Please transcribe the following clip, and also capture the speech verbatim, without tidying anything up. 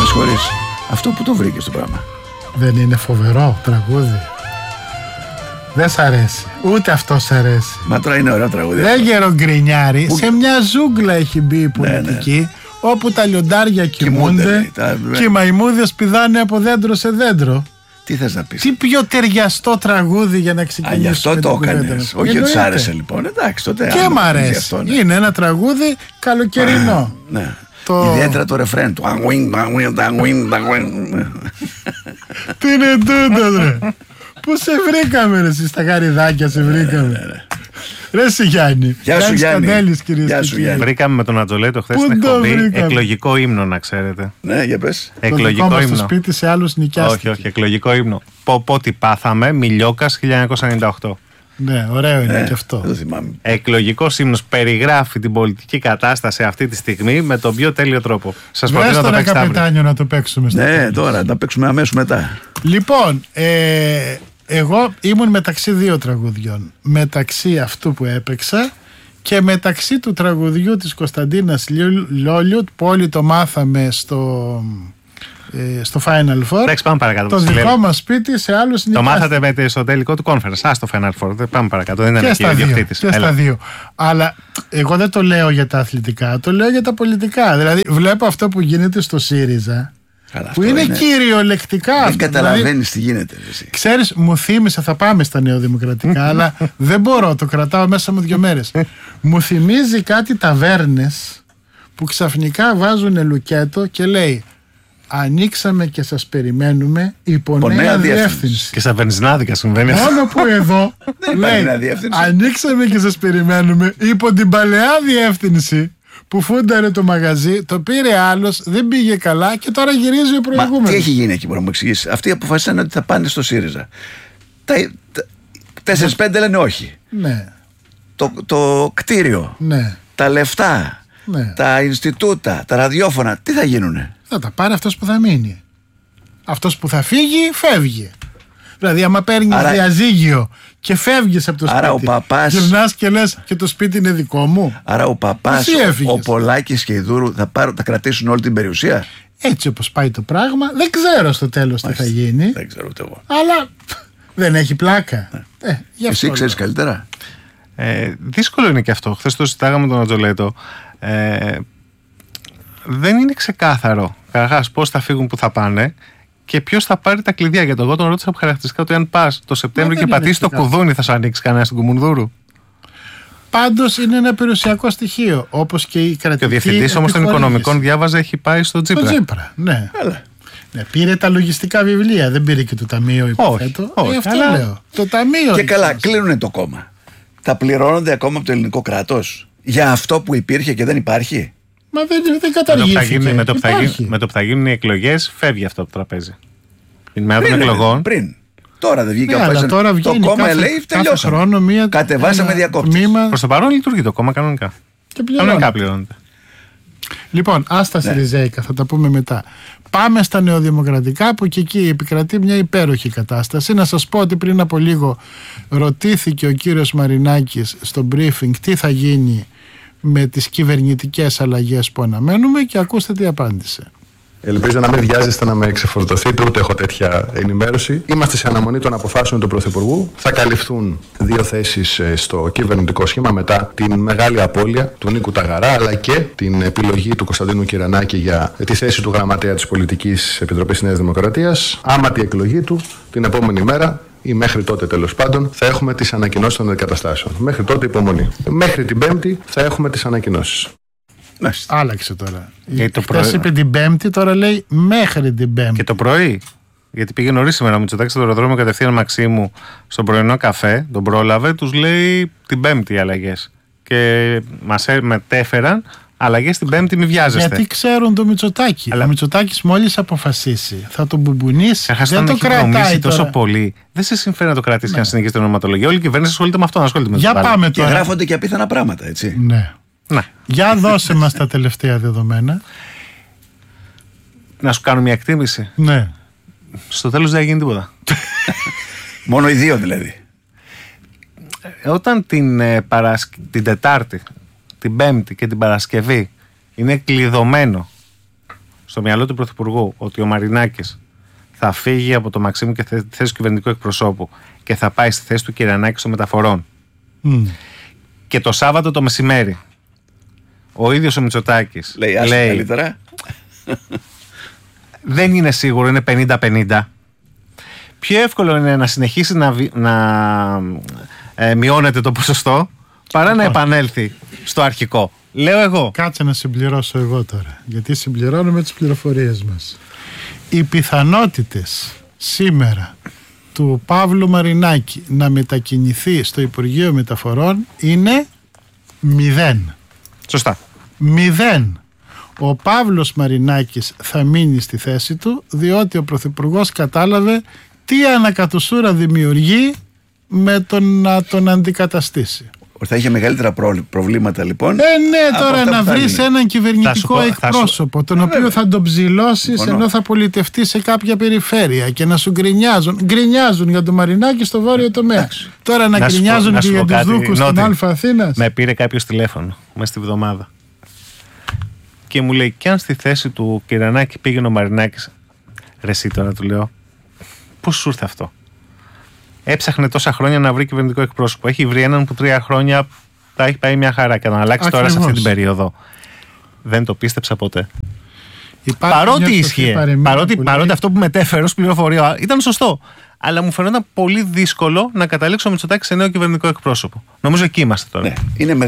συγχωρείς. Αυτό που το βρήκες το πράγμα. Δεν είναι φοβερό τραγούδι? Δεν σ' αρέσει? Ούτε αυτό σ' αρέσει? Μα τώρα είναι ωραίο τραγούδι. Δεν γερογκρινιάρη. Που... σε μια ζούγκλα έχει μπει η πολιτική, ναι, ναι, όπου τα λιοντάρια κοιμούνται τα... και οι μαϊμούδες πηδάνε από δέντρο σε δέντρο. Τι θες να πεις? Τι πιο ταιριαστό τραγούδι για να ξεκινήσει. Α, γι' αυτό το έκανες. Όχι ότι σ' άρεσε λοιπόν. Εντάξει, τότε. Και μ' αρέσει. Αυτό, ναι. Είναι ένα τραγούδι καλοκαιρινό. Α, ναι. Το... ιδιαίτερα το ρεφρέν του. Τι είναι τούτο, ρε? Πού σε βρήκαμε, ρε? Εσύ στα γαριδάκια σε βρήκαμε. Ρε εσύ Γιάννη. Γεια σου Γιάννη. Γεια σου Γιάννη. Βρήκαμε τον Ατζολέτο χθες στην εκπομπή εκλογικό ύμνο, να ξέρετε. Ναι, για πες. Εκλογικό ύμνο. Στο σπίτι σε άλλους νοικιάστηκε. Όχι, όχι, εκλογικό ύμνο. Πω πω τι πάθαμε, Μιλιόκας χίλια εννιακόσια ενενήντα οκτώ. Ναι, ωραίο είναι ε, και αυτό. Δεν θυμάμαι. Εκλογικός ύμνος περιγράφει την πολιτική κατάσταση αυτή τη στιγμή με τον πιο τέλειο τρόπο. Σας προτείνω να το παίξετε αύριο. Καπετάνιο να το παίξουμε. Ναι, τέλος. Τώρα να τα παίξουμε αμέσως μετά. Λοιπόν, ε, εγώ ήμουν μεταξύ δύο τραγουδιών. Μεταξύ αυτού που έπαιξα και μεταξύ του τραγουδιού της Κωνσταντίνας Λιόλιου, που όλοι το μάθαμε στο... στο Final Four. Εντάξει, πάμε παρακάτω. Το δικό μας σπίτι σε άλλους το μάθατε με, στο τελικό του conference. Α, στο Final Four. Πάμε παρακάτω. Δεν είναι και ιδιοκτήτης. Και στα δύο. Αλλά εγώ δεν το λέω για τα αθλητικά, το λέω για τα πολιτικά. Δηλαδή, βλέπω αυτό που γίνεται στο ΣΥΡΙΖΑ. Καλά, που είναι, είναι κυριολεκτικά. Δεν καταλαβαίνεις δηλαδή, τι γίνεται. Εσύ. Ξέρεις, μου θύμισε, θα πάμε στα νεοδημοκρατικά, αλλά δεν μπορώ, το κρατάω μέσα μου δύο μέρες. Μου θυμίζει κάτι ταβέρνες που ξαφνικά βάζουν λουκέτο και λέει: ανοίξαμε και σας περιμένουμε υπό νέα διεύθυνση. Και στα βενζινάδικα συμβαίνει. Μόνο που εδώ λέει: ανοίξαμε και σας περιμένουμε υπό την παλαιά διεύθυνση που φούνταρε το μαγαζί, το πήρε άλλος, δεν πήγε καλά και τώρα γυρίζει ο προηγούμενος. Τι έχει γίνει εκεί, μπορεί να μου εξηγήσει? Αυτοί αποφασίσαν ότι θα πάνε στο ΣΥΡΙΖΑ. Τα, τα, τέσσερις πέντε λένε όχι. Ναι. Το, το κτίριο, ναι, τα λεφτά, ναι, τα Ινστιτούτα, τα ραδιόφωνα, τι θα γίνουνε? Θα τα πάρει αυτός που θα μείνει. Αυτός που θα φύγει, φεύγει. Δηλαδή, άμα παίρνεις άρα... διαζύγιο και φεύγεις από το άρα σπίτι, ο παπάς... γυρνάς και λες και το σπίτι είναι δικό μου. Άρα ο παπάς, ο, ο Πολάκης και η Δούρου θα, πάρουν, θα κρατήσουν όλη την περιουσία. Έτσι όπως πάει το πράγμα, δεν ξέρω στο τέλος τι θα γίνει. Δεν ξέρω ούτε εγώ. Αλλά δεν έχει πλάκα. Ναι. Ε, Εσύ ξέρεις καλύτερα. Ε, δύσκολο είναι και αυτό. Χθες το συζητάγαμε τον Ατζολέτο. Ε, δεν είναι ξεκάθαρο καταρχάς πώς θα φύγουν, που θα πάνε και ποιος θα πάρει τα κλειδιά. Γιατί εγώ τον ρώτησα από χαρακτηριστικά ότι αν πας το Σεπτέμβριο και πατήσεις το κουδούνι, θα σου ανοίξει κανένα στην Κουμουνδούρου. Πάντως είναι ένα περιουσιακό στοιχείο. Όπως και η κρατική. Και ο διευθυντής όμως των οικονομικών, διάβαζα, έχει πάει στο Τζίπρα. Στο Τζίπρα, ναι. Ναι, πήρε τα λογιστικά βιβλία, δεν πήρε και το ταμείο, υποθέτω. Όχι, όχι, ε, αυτό αλλά... λέω. Το ταμείο. Και καλά, κλείνουνε το κόμμα. Θα πληρώνονται ακόμα από το ελληνικό κράτος για αυτό που υπήρχε και δεν υπάρχει. Μα δεν, δεν καταργήθηκε. Με το που θα γίνουν οι εκλογές, φεύγει αυτό το τραπέζι. Την μέρα των εκλογών. Πριν. Τώρα δεν βγήκε. Ναι, αλλά τώρα βγαίνει το κόμμα κάθε, λέει τελειώσαμε. Κατεβάσαμε διακόπτες. Μήμα... Προς το παρόν λειτουργεί το κόμμα κανονικά. Και κανονικά πληρώνεται. Λοιπόν, άστα ναι. Σιριζέικα, θα τα πούμε μετά. Πάμε στα νεοδημοκρατικά, που και εκεί επικρατεί μια υπέροχη κατάσταση. Να σας πω ότι πριν από λίγο ρωτήθηκε ο κύριος Μαρινάκης στο briefing τι θα γίνει με τις κυβερνητικές αλλαγές που αναμένουμε και ακούστε τι απάντησε. Ελπίζω να μην βιάζεστε να με ξεφορτωθείτε, ούτε έχω τέτοια ενημέρωση. Είμαστε σε αναμονή των αποφάσεων του Πρωθυπουργού. Θα καλυφθούν δύο θέσεις στο κυβερνητικό σχήμα μετά την μεγάλη απώλεια του Νίκου Ταγαρά, αλλά και την επιλογή του Κωνσταντίνου Κυρανάκη για τη θέση του γραμματέα της Πολιτικής Επιτροπής Νέας Δημοκρατίας. Άμα τη εκλογή του την επόμενη μέρα, ή μέχρι τότε τέλος πάντων, θα έχουμε τις ανακοινώσεις των εγκαταστάσεων. Μέχρι τότε υπομονή. Μέχρι την Πέμπτη θα έχουμε τις ανακοινώσεις. Άλλαξε τώρα. Το πρωί... είπε την Πέμπτη, τώρα λέει μέχρι την Πέμπτη. Και το πρωί. Γιατί πήγε νωρίς σήμερα ο Μητσοτάκης στο αεροδρόμιο κατευθείαν Μαξίμου στον πρωινό καφέ, τον πρόλαβε, τους λέει την Πέμπτη οι αλλαγές. Και μας μετέφεραν αλλαγές την Πέμπτη, μη βιάζεστε. Γιατί ξέρουν το Μητσοτάκη. Αλλά... Ο Μητσοτάκης μόλις αποφασίσει θα τον μπουμπουνίσει. Καθώς δεν το κρατάει τόσο πολύ. Δεν σε συμφέρει να το κρατήσει ναι. Και να συνεχίσει την ονοματολογία. Όλη η κυβέρνηση ασχολείται με αυτό. Ασχολείται με Για πάμε τώρα. Και γράφονται και απίθανα πράγματα, έτσι. Ναι. Να. Για δώσε μας τα τελευταία δεδομένα. Να σου κάνω μια εκτίμηση. Ναι. Στο τέλος δεν έγινε τίποτα. Μόνο οι δύο δηλαδή. Όταν την, ε, παρασκ... την Τετάρτη, την Πέμπτη και την Παρασκευή είναι κλειδωμένο στο μυαλό του Πρωθυπουργού ότι ο Μαρινάκης θα φύγει από το Μαξίμου και τη θέση του κυβερνητικού εκπροσώπου και θα πάει στη θέση του Κυριανάκη των μεταφορών, mm. και το Σάββατο το μεσημέρι ο ίδιος ο Μητσοτάκης λέει, λέει καλύτερα. Δεν είναι σίγουρο, είναι πενήντα πενήντα. Πιο εύκολο είναι να συνεχίσει να, να ε, μειώνεται το ποσοστό παρά να επανέλθει στο αρχικό. Λέω εγώ. Κάτσε να συμπληρώσω εγώ τώρα, γιατί συμπληρώνουμε τις πληροφορίες μας. Οι πιθανότητες σήμερα του Παύλου Μαρινάκη να μετακινηθεί στο Υπουργείο Μεταφορών είναι μηδέν. Σωστά. Μηδέν. Ο Παύλος Μαρινάκης θα μείνει στη θέση του, διότι ο Πρωθυπουργός κατάλαβε τι ανακατοσούρα δημιουργεί με το να τον αντικαταστήσει. Θα είχε μεγαλύτερα προβλήματα λοιπόν. Ε, ναι, τώρα να βρεις έναν κυβερνητικό πω, εκπρόσωπο, σου... τον ε, οποίο βέβαια. θα τον ψηλώσεις ενώ θα πολιτευτεί σε κάποια περιφέρεια και να σου γκρινιάζουν. Γκρινιάζουν για τον Μαρινάκη στο βόρειο τομέα. Τώρα να, να γκρινιάζουν και για τους δούκους στην Αλφα Αθήνας. Με πήρε κάποιος τηλέφωνο μέσα στη βδομάδα και μου λέει: κι αν στη θέση του Κυριανάκη πήγαινε ο Μαρινάκης, ρε εσύ τώρα, του λέω, πώς σου ήρθε αυτό? Έψαχνε τόσα χρόνια να βρει κυβερνητικό εκπρόσωπο. Έχει βρει έναν που τρία χρόνια τα έχει πάει μια χαρά και να αλλάξει Ακριβώς. τώρα σε αυτή την περίοδο. Δεν το πίστεψα ποτέ. Υπάρχει παρότι ίσχυε, παρότι, παρότι αυτό που μετέφερε ως πληροφορία ήταν σωστό. Αλλά μου φαινόταν πολύ δύσκολο να καταλήξω ο Μητσοτάκης σε νέο κυβερνητικό εκπρόσωπο. Νομίζω εκεί είμαστε τώρα. Ναι, είναι